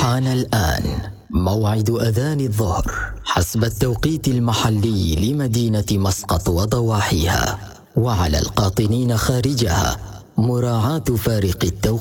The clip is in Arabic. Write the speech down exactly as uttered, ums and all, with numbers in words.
حان الآن موعد أذان الظهر حسب التوقيت المحلي لمدينة مسقط وضواحيها، وعلى القاطنين خارجها مراعاة فارق التوقيت.